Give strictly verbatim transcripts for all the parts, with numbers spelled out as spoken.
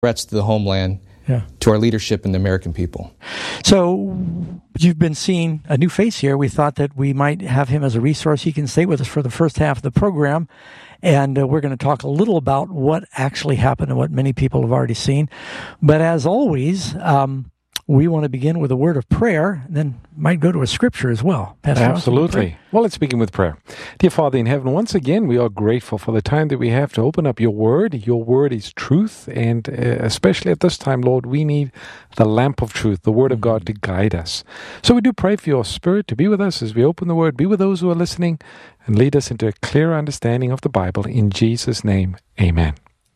threats to the homeland, yeah. to our leadership and the American people. So you've been seeing a new face here. We thought that we might have him as a resource. He can stay with us for the first half of the program, and uh, we're going to talk a little about what actually happened and what many people have already seen. But as always, um, we want to begin with a word of prayer, and then might go to a scripture as well. Pastor Absolutely. Well, let's begin with prayer. Dear Father in heaven, once again, we are grateful for the time that we have to open up your word. Your word is truth, and uh, especially at this time, Lord, we need the lamp of truth, the word of God, to guide us. So we do pray for your Spirit to be with us as we open the word, be with those who are listening, and lead us into a clear understanding of the Bible. In Jesus' name, amen.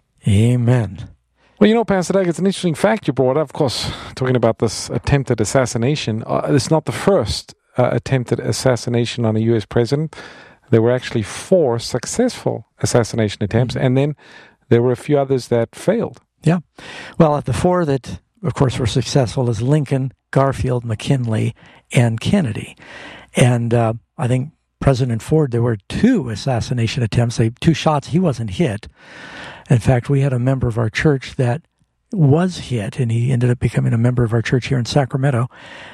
Amen. Well, you know, Pastor Doug, it's an interesting fact you brought up. Of course, talking about this attempted assassination. Uh, it's not the first uh, attempted assassination on a U S president. There were actually four successful assassination attempts, mm-hmm. and then there were a few others that failed. Yeah. Well, the four that, of course, were successful is Lincoln, Garfield, McKinley, and Kennedy. And uh, I think President Ford, there were two assassination attempts, they, two shots. He wasn't hit. In fact, we had a member of our church that was hit, and he ended up becoming a member of our church here in Sacramento.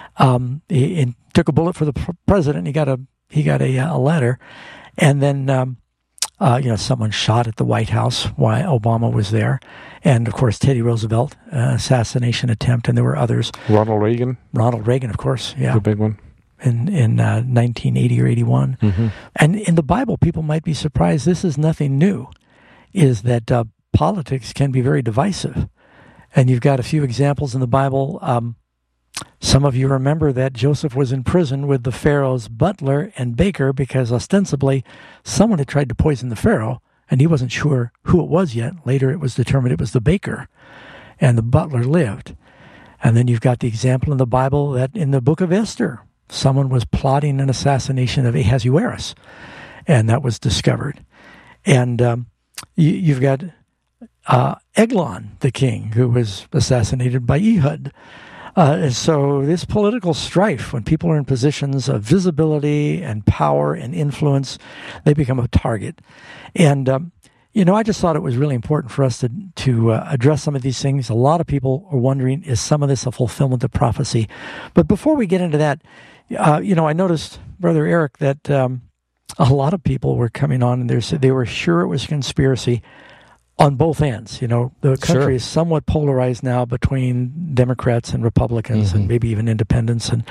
Um, he, he took a bullet for the president. He got a he got a, a letter, and then um, uh, you know someone shot at the White House while Obama was there, and of course Teddy Roosevelt uh, assassination attempt, and there were others. Ronald Reagan. Ronald Reagan, of course, yeah, the big one. In in uh, nineteen eighty or eighty-one, mm-hmm. And in the Bible, people might be surprised. This is nothing new. Is that uh, politics can be very divisive. And you've got a few examples in the Bible. Um, some of you remember that Joseph was in prison with the Pharaoh's butler and baker because ostensibly someone had tried to poison the Pharaoh, and he wasn't sure who it was yet. Later it was determined it was the baker, and the butler lived. And then you've got the example in the Bible that in the book of Esther, someone was plotting an assassination of Ahasuerus, and that was discovered. And um, You, you've got uh, Eglon, the king, who was assassinated by Ehud. Uh, so this political strife, when people are in positions of visibility and power and influence, they become a target. And, um, you know, I just thought it was really important for us to, to uh, address some of these things. A lot of people are wondering, is some of this a fulfillment of prophecy? But before we get into that, uh, you know, I noticed, Brother Eric, that Um, a lot of people were coming on and they were sure it was a conspiracy on both ends. You know, the country sure. is somewhat polarized now between Democrats and Republicans, mm-hmm. and maybe even independents. And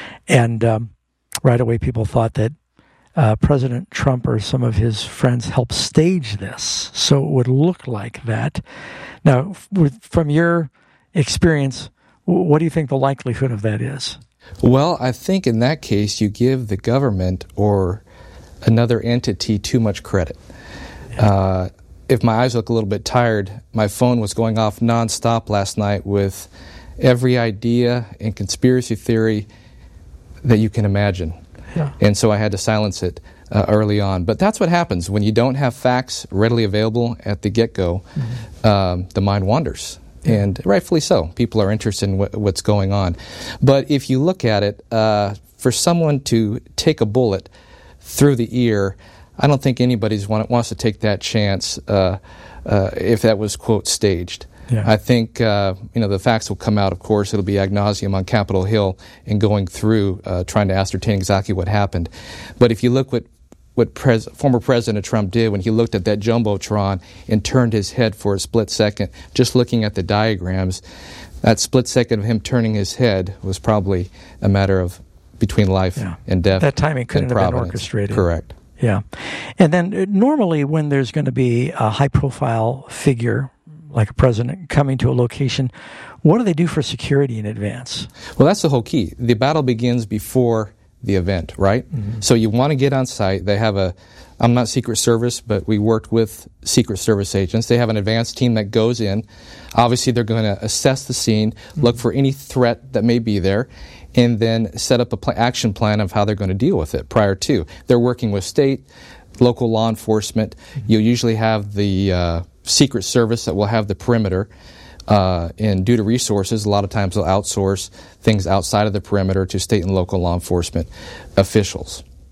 and um, right away people thought that uh, President Trump or some of his friends helped stage this so it would look like that. Now, with, from your experience, what do you think the likelihood of that is? Well, I think in that case you give the government or another entity too much credit. Yeah. Uh, if my eyes look a little bit tired, my phone was going off nonstop last night with every idea and conspiracy theory that you can imagine. Yeah. And so I had to silence it uh, early on. But that's what happens when you don't have facts readily available at the get-go. Mm-hmm. Um, the mind wanders. Yeah. And rightfully so. People are interested in what, what's going on. But if you look at it, uh, for someone to take a bullet through the ear, I don't think anybody want, wants to take that chance uh, uh, if that was, quote, staged. Yeah. I think, uh, you know, the facts will come out, of course. It'll be ad nauseum on Capitol Hill and going through uh, trying to ascertain exactly what happened. But if you look what what pres- former President Trump did when he looked at that Jumbotron and turned his head for a split second, just looking at the diagrams, that split second of him turning his head was probably a matter of between life yeah. and death. That timing couldn't have Providence. been orchestrated. Correct. Yeah. And then uh, normally when there's going to be a high-profile figure, like a president, coming to a location, what do they do for security in advance? Well, that's the whole key. The battle begins before the event, right? Mm-hmm. So you want to get on site. They have a, I'm not Secret Service, but we worked with Secret Service agents. They have an advanced team that goes in. Obviously, they're going to assess the scene, mm-hmm. look for any threat that may be there, and then set up a pl- action plan of how they're going to deal with it prior to. They're working with state, local law enforcement. Mm-hmm. You'll usually have the uh, Secret Service that will have the perimeter. Uh, and due to resources, a lot of times they'll outsource things outside of the perimeter to state and local law enforcement officials.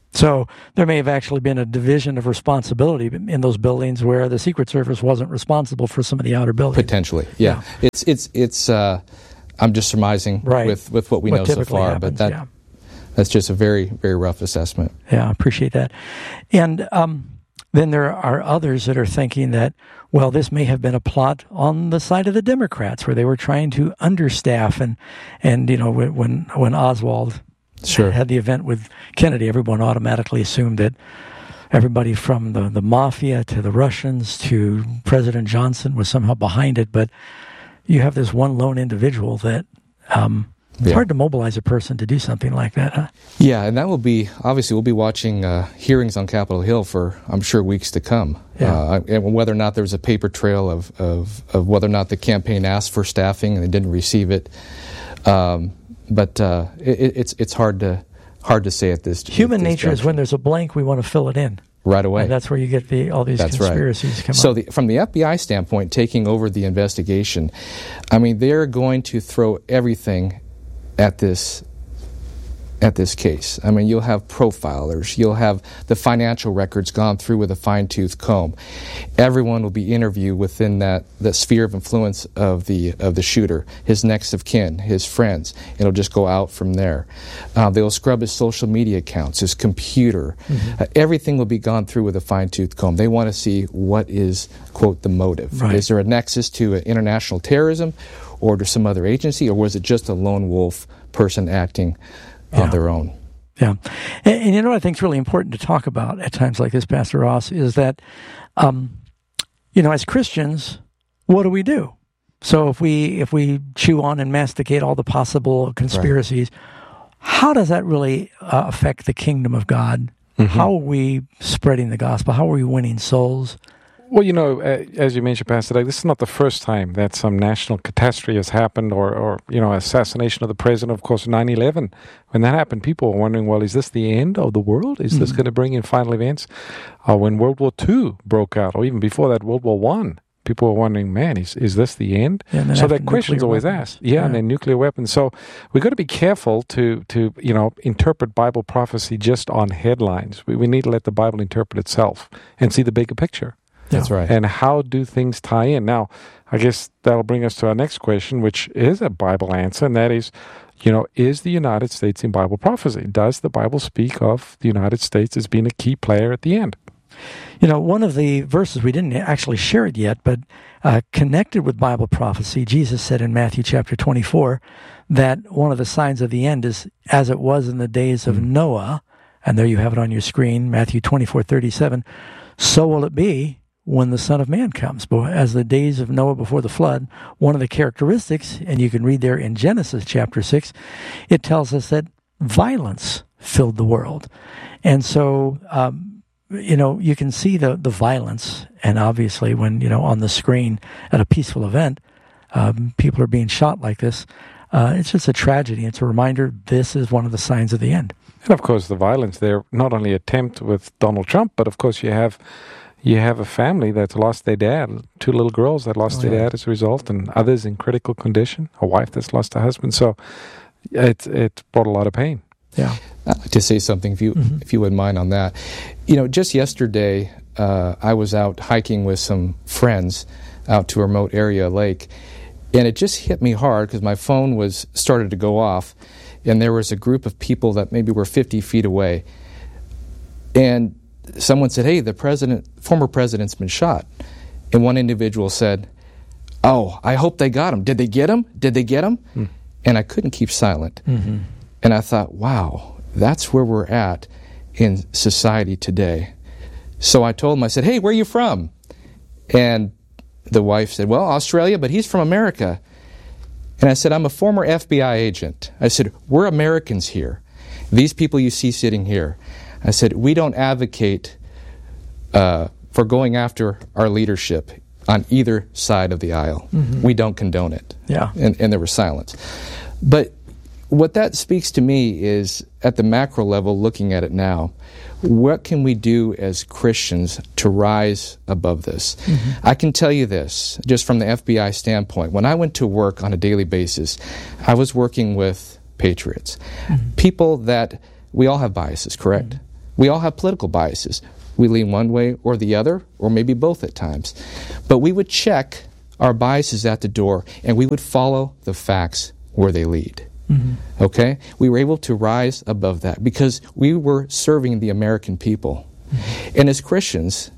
So there may have actually been a division of responsibility in those buildings where the Secret Service wasn't responsible for some of the outer buildings. Potentially, yeah. yeah. It's it's it's. Uh, I'm just surmising right. with, with what we what know so far, happens, but that yeah. that's just a very very rough assessment. Yeah, I appreciate that. And um, then there are others that are thinking that, well, this may have been a plot on the side of the Democrats where they were trying to understaff and and you know when when Oswald. Sure. Had the event with Kennedy, everyone automatically assumed that everybody from the, the mafia to the Russians to President Johnson was somehow behind it. But you have this one lone individual that um, it's yeah. hard to mobilize a person to do something like that. Huh? Yeah, and that will be, obviously, we'll be watching uh, hearings on Capitol Hill for, I'm sure, weeks to come. Yeah. Uh, and whether or not there was a paper trail of, of, of whether or not the campaign asked for staffing and they didn't receive it. Um, But uh, it, it's it's hard to hard to say at this. Human at this nature junction. is when there's a blank, we want to fill it in right away. And that's where you get the all these that's conspiracies right. come so up. So from the F B I standpoint, taking over the investigation, I mean, they're going to throw everything at this. At this case. I mean, you'll have profilers, you'll have the financial records gone through with a fine-tooth comb. Everyone will be interviewed within that, that sphere of influence of the of the shooter, his next of kin, his friends. It'll just go out from there. Uh, they'll scrub his social media accounts, his computer. Mm-hmm. Uh, everything will be gone through with a fine-tooth comb. They want to see what is, quote, the motive. Right. Is there a nexus to uh, international terrorism or to some other agency, or was it just a lone wolf person acting Yeah. on their own? Yeah. And, and you know what I think is really important to talk about at times like this, Pastor Ross, is that, um, you know, as Christians, what do we do? So if we if we chew on and masticate all the possible conspiracies, right. how does that really uh, affect the kingdom of God? Mm-hmm. How are we spreading the gospel? How are we winning souls? Well, you know, uh, as you mentioned, Pastor Doug, this is not the first time that some national catastrophe has happened or, or, you know, assassination of the president. Of course, nine eleven, when that happened, people were wondering, well, is this the end of the world? Is mm-hmm. this going to bring in final events? Uh, when World War Two broke out, or even before that, World War One, people were wondering, man, is, is this the end? Yeah, so that question's always weapons. asked. Yeah, yeah, and then nuclear weapons. So we've got to be careful to, to you know, interpret Bible prophecy just on headlines. We, we need to let the Bible interpret itself and see the bigger picture. That's right. And how do things tie in? Now, I guess that'll bring us to our next question, which is a Bible answer, and that is, you know, is the United States in Bible prophecy? Does the Bible speak of the United States as being a key player at the end? You know, one of the verses, we didn't actually share it yet, but uh, connected with Bible prophecy, Jesus said in Matthew chapter twenty-four that one of the signs of the end is as it was in the days of mm-hmm. Noah, and there you have it on your screen, Matthew twenty-four thirty-seven, so will it be when the Son of Man comes. But as the days of Noah before the flood, one of the characteristics, and you can read there in Genesis chapter six, it tells us that violence filled the world. And so, um, you know, you can see the, the violence, and obviously when, you know, on the screen at a peaceful event, um, people are being shot like this. Uh, it's just a tragedy. It's a reminder this is one of the signs of the end. And of course, the violence there, not only attempt with Donald Trump, but of course you have You have a family that's lost their dad, two little girls that lost oh, their yeah. dad as a result, and others in critical condition, a wife that's lost her husband. So it it brought a lot of pain. Yeah. I'd like to say something, if you mm-hmm. if you wouldn't mind on that. You know, just yesterday, uh, I was out hiking with some friends out to a remote area, lake, and it just hit me hard because my phone was started to go off, and there was a group of people that maybe were fifty feet away, and someone said, hey, the president, former president's been shot. And one individual said, oh, I hope they got him. Did they get him? Did they get him? Mm. And I couldn't keep silent. Mm-hmm. And I thought, wow, that's where we're at in society today. So I told him, I said, hey, where are you from? And the wife said, well, Australia, but he's from America. And I said, I'm a former F B I agent. I said, we're Americans here. These people you see sitting here. I said, we don't advocate uh, for going after our leadership on either side of the aisle. Mm-hmm. We don't condone it. Yeah. And, and there was silence. But what that speaks to me is, at the macro level, looking at it now, what can we do as Christians to rise above this? Mm-hmm. I can tell you this, just from the F B I standpoint. When I went to work on a daily basis, I was working with patriots. Mm-hmm. People that, we all have biases, correct? Mm-hmm. We all have political biases. We lean one way or the other, or maybe both at times. But we would check our biases at the door, and we would follow the facts where they lead. Mm-hmm. Okay? We were able to rise above that because we were serving the American people. Mm-hmm. And as Christians,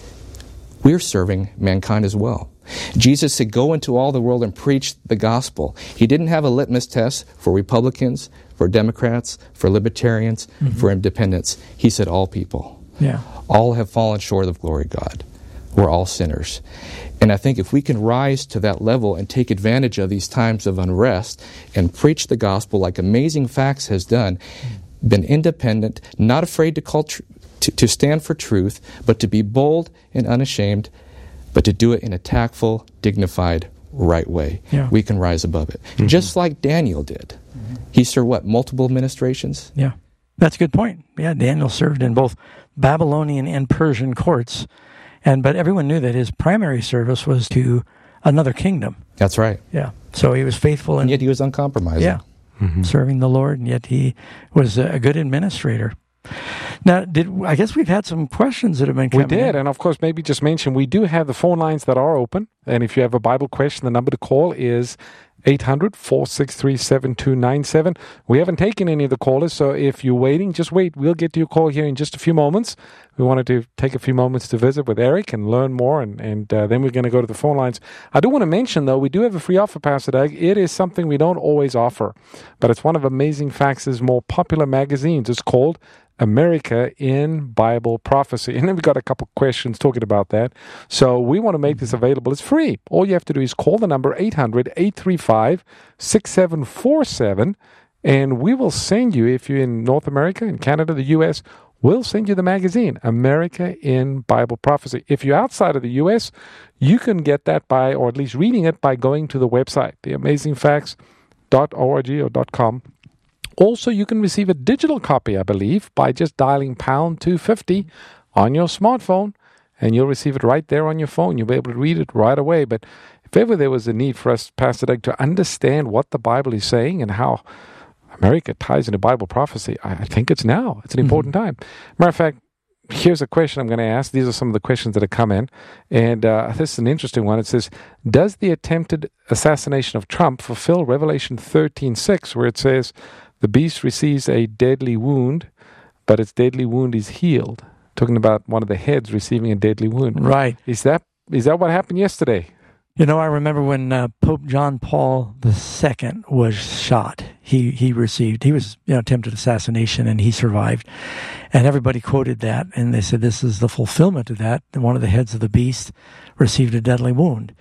we're serving mankind as well. Jesus said, go into all the world and preach the gospel. He didn't have a litmus test for Republicans, for Democrats, for Libertarians, mm-hmm. for independents. He said all people. Yeah. All have fallen short of the glory of God. We're all sinners. And I think if we can rise to that level and take advantage of these times of unrest and preach the gospel like Amazing Facts has done, been independent, not afraid to call tr- to, to stand for truth, but to be bold and unashamed, but to do it in a tactful, dignified, right way. Yeah. We can rise above it. Mm-hmm. Just like Daniel did. Mm-hmm. He served, what, multiple administrations? Yeah, that's a good point. Yeah, Daniel served in both Babylonian and Persian courts, and but everyone knew that his primary service was to another kingdom. That's right. Yeah, so he was faithful. And yet he was uncompromising. Yeah, mm-hmm. serving the Lord, and yet he was a good administrator. Now, did I guess we've had some questions that have been coming We did, in. and of course, maybe just mention, we do have the phone lines that are open, and if you have a Bible question, the number to call is eight hundred, four six three, seven two nine seven. We haven't taken any of the callers, so if you're waiting, just wait. We'll get to your call here in just a few moments. We wanted to take a few moments to visit with Eric and learn more, and, and uh, then we're going to go to the phone lines. I do want to mention, though, we do have a free offer, Pastor Doug. It is something we don't always offer, but it's one of Amazing Facts' more popular magazines. It's called America in Bible Prophecy. And then we've got a couple questions talking about that. So we want to make this available. It's free. All you have to do is call the number eight hundred, eight three five, six seven four seven, and we will send you, if you're in North America, in Canada, the U S, we'll send you the magazine, America in Bible Prophecy. If you're outside of the U S, you can get that by, or at least reading it, by going to the website, the amazing facts dot org or .com. Also, you can receive a digital copy, I believe, by just dialing pound two fifty on your smartphone, and you'll receive it right there on your phone. You'll be able to read it right away. But if ever there was a need for us, Pastor Doug, to understand what the Bible is saying and how America ties into Bible prophecy, I think it's now. It's an important mm-hmm. time. Matter of fact, here's a question I'm going to ask. These are some of the questions that have come in. And uh, this is an interesting one. It says, does the attempted assassination of Trump fulfill Revelation thirteen six, where it says, the beast receives a deadly wound, but its deadly wound is healed? Talking about one of the heads receiving a deadly wound. Right. Is that is that what happened yesterday? You know, I remember when uh, Pope John Paul the Second was shot. He he received, he was, you know, attempted assassination, and he survived. And everybody quoted that, and they said this is the fulfillment of that. And one of the heads of the beast received a deadly wound.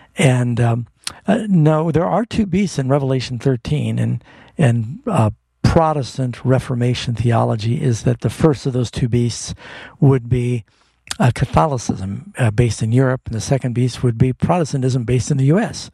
And um, uh, no, there are two beasts in Revelation thirteen, and and uh, Protestant Reformation theology is that the first of those two beasts would be uh, Catholicism uh, based in Europe, and the second beast would be Protestantism based in the U S.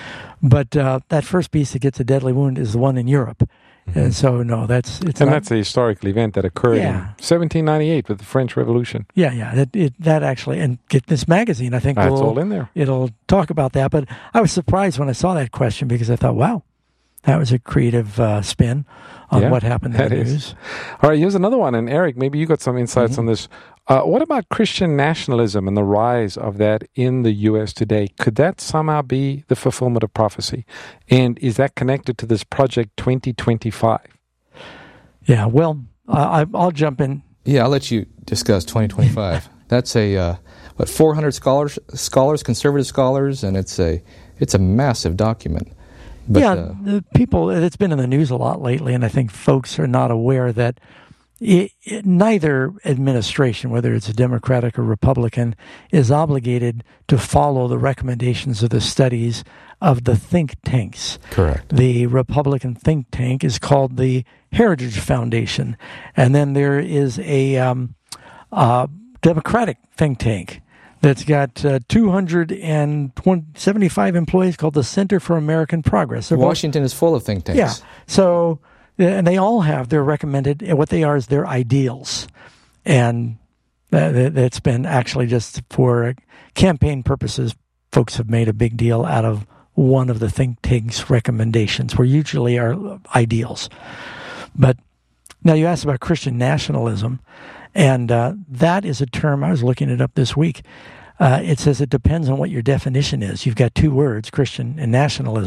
But uh, that first beast that gets a deadly wound is the one in Europe. Mm-hmm. And so, no, that's... it's And not, that's a historical event that occurred yeah. in seventeen ninety-eight with the French Revolution. Yeah, yeah, it, it, that actually... And get this magazine, I think... That's will, all in there. It'll talk about that. But I was surprised when I saw that question, because I thought, wow, that was a creative uh, spin on yeah, what happened in the is. news. All right, here's another one. And Eric, maybe you got some insights mm-hmm. on this. Uh, what about Christian nationalism and the rise of that in the U S today? Could that somehow be the fulfillment of prophecy? And is that connected to this Project twenty twenty-five? Yeah, well, uh, I, I'll jump in. Yeah, I'll let you discuss twenty twenty-five. That's a, uh, what, four hundred scholars, scholars, conservative scholars, and it's a, it's a massive document. But, yeah, uh, the people, it's been in the news a lot lately, and I think folks are not aware that it, it, neither administration, whether it's a Democratic or Republican, is obligated to follow the recommendations of the studies of the think tanks. Correct. The Republican think tank is called the Heritage Foundation, and then there is a um, uh, Democratic think tank that's got uh, two hundred seventy-five employees called the Center for American Progress. They're Washington both, is full of think tanks. Yeah. So, and they all have their recommended, what they are is their ideals. And that's been actually just for campaign purposes, folks have made a big deal out of one of the think tanks' recommendations, where usually are ideals. But Now, you asked about Christian nationalism, and uh, that is a term, I was looking it up this week. Uh, it says it depends on what your definition is. You've got two words, Christian and nationalism.